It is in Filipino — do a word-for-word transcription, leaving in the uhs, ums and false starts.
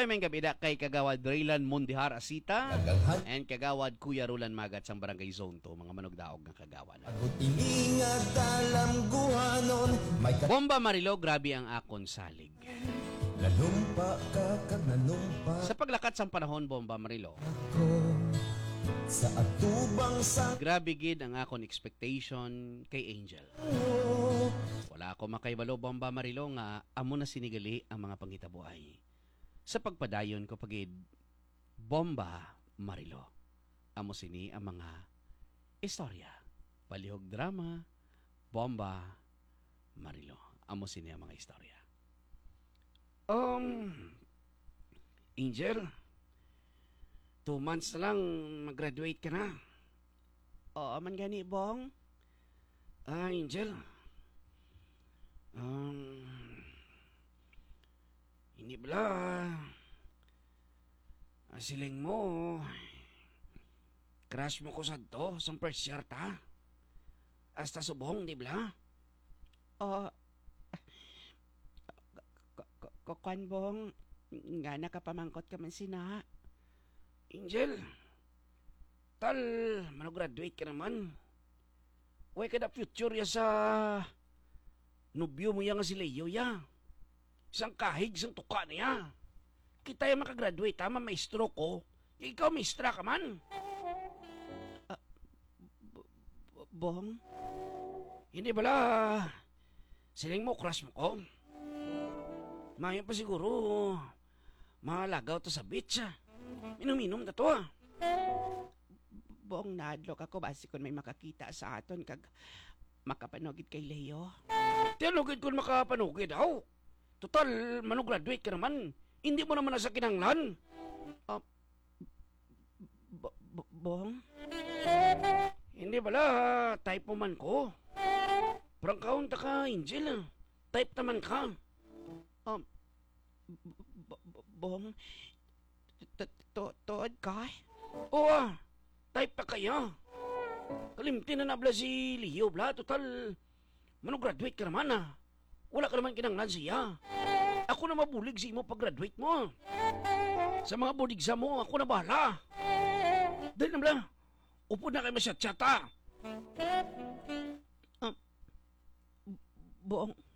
Oy, may gabida kay Kagawad Raylan Mondihar Asita Dagaghan and Kagawad Kuya Rulan Magat sang Barangay Zone to, mga manugdaog ng kagawad. Agud iningad dalam guhanon may Bomba Marilo, grabe ang akon salig. kanumpa ka kag nanumpa Sa paglakat sang panahon, Bomba Marilo, ko sa atubang sa grabe gid ang akon expectation kay Angel. Wala ako makaibalo, Bomba Marilo, nga amo na sinigali ang mga pangitabuay. Sa pagpadayon ko pagid, Bomba Marilo, amo sini ang mga istorya, palihog drama, Bomba Marilo, amo sini ang mga istorya. Um, Angel, two months na lang mag-graduate ka na. Oo, man gani, Bong. Ah, Angel. Um, hindi bala. Ah, siling mo. Crush mo ko sa to, sa first year ta. Hasta subong, di bala? Oo. Kukuan, Bong. Nga nakapamangkot ka man sina. Angel, tal, mano-graduate ka naman. Huwag ka na future ya sa nubyo mo ya nga si Leo ya. Isang kahig, isang tuka niya. Kita yung makagraduate, tama, maestro ko. Ikaw, maestra ka man. Uh, Bong? Hindi bala, siling mo, crush mo ko. Mayan pa siguro, malagaw to sa beach ah. Minum-minum na to ah. Bong, nadlok ako basi kung may makakita sa aton kag makapanugid kay Leo. Tinugid kung makapanugid daw. Total, mano-graduate ka naman. Hindi mo naman nasa kinanglan. Uh, Bong? Hindi bala, type mo man ko. Prangkaon ta ka, Angel ah. Type naman ka. Um, Bong? Tuod ka? Oo ah, type pa kaya. Kalimti na nabla si Leo, bla. Total, mano-graduate ka naman ah. Wala ka naman kinanglan siya. Ako na mabulig si mo pag-graduate mo. Sa mga board exam mo, ako na bahala. Dahil na bla, upo na kayo masyat-syata. Um, Buong,